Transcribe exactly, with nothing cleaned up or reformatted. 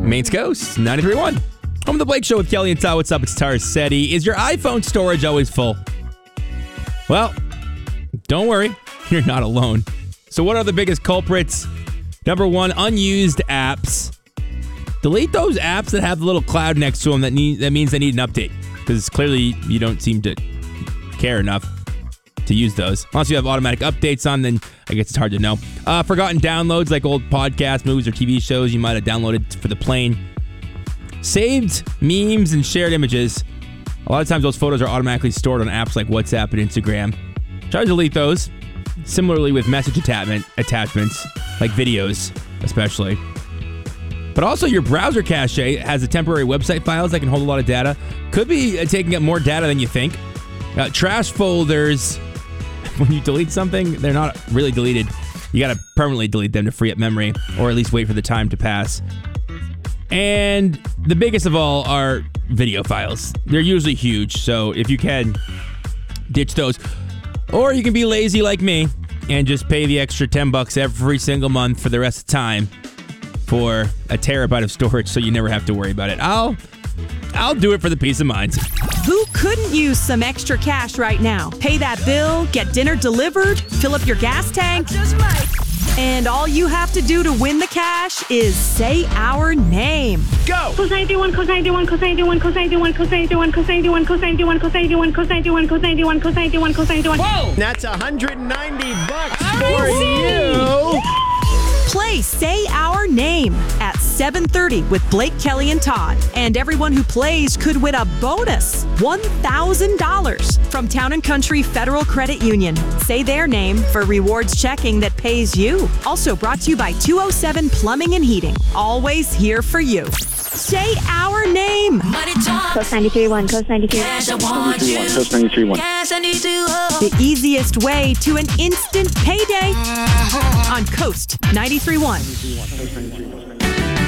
Maine's Coast, ninety-three point one. Home of the Blake Show with Kelly and Todd. What's up? It's Tara Seti. Is your iPhone storage always full? Well, don't worry. You're not alone. So what are the biggest culprits? Number one, unused apps. Delete those apps that have the little cloud next to them. That need that means they need an update. Because clearly you don't seem to care enough to use those. Unless you have automatic updates on, then I guess it's hard to know. Uh, forgotten downloads like old podcasts, movies, or T V shows you might have downloaded for the plane. Saved memes and shared images. A lot of times those photos are automatically stored on apps like WhatsApp and Instagram. Try to delete those. Similarly with message attachment attachments, like videos especially. But also your browser cache has a temporary website files that can hold a lot of data. Could be uh, taking up more data than you think. Uh, trash folders, when you delete something, they're not really deleted. You got to permanently delete them to free up memory, or at least wait for the time to pass. And the biggest of all are video files. They're usually huge, so if you can, ditch those. Or you can be lazy like me and just pay the extra ten bucks every single month for the rest of the time for a terabyte of storage so you never have to worry about it. I'll I'll do it for the peace of mind. Who couldn't use some extra cash right now? Pay that bill, get dinner delivered, fill up your gas tank. And all you have to do to win the cash is say our name. Go! Cause ninety-one, cause ninety-one, cause ninety-one, cause ninety-one, cause ninety-one, cause ninety-one, cause ninety-one, cause ninety-one, cause ninety-one, cause ninety-one, cause ninety-one, cause ninety-one. Whoa! That's one hundred ninety bucks for you. Play Say Our Name at seven thirty with Blake, Kelly, and Todd. And everyone who plays could win a bonus one thousand dollars from Town and Country Federal Credit Union. Say their name for rewards checking that pays you. Also brought to you by two oh seven Plumbing and Heating. Always here for you. Say our name. Cause ninety-three one, cause ninety-three one. Cause ninety-three one. The easiest way to an instant payday on Coast ninety-three point one.